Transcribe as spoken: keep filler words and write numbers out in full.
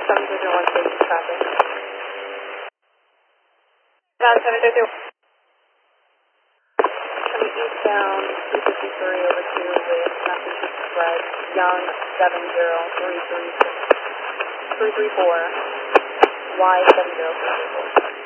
seven zero zero one safety traffic. About seven zero zero. Coming eastbound, two fifty-three over two with Massachusetts Express, Young seven zero three three three three four, Y seven zero three three four.